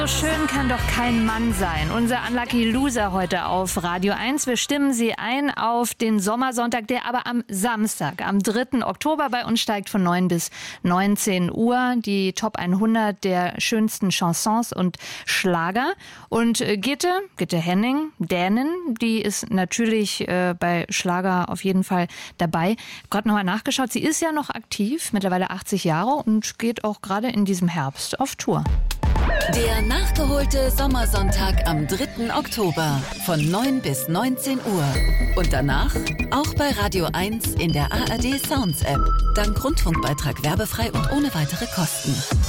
So schön kann doch kein Mann sein. Unser Unlucky Loser heute auf Radio 1. Wir stimmen Sie ein auf den Sommersonntag, der aber am Samstag, am 3. Oktober bei uns steigt von 9 bis 19 Uhr. Die Top 100 der schönsten Chansons und Schlager. Und Gitte Henning, Dänin, die ist natürlich bei Schlager auf jeden Fall dabei. Ich habe gerade nochmal nachgeschaut. Sie ist ja noch aktiv, mittlerweile 80 Jahre und geht auch gerade in diesem Herbst auf Tour. Der nachgeholte Sommersonntag am 3. Oktober von 9 bis 19 Uhr. Und danach auch bei Radio 1 in der ARD Sounds App. Dank Rundfunkbeitrag werbefrei und ohne weitere Kosten.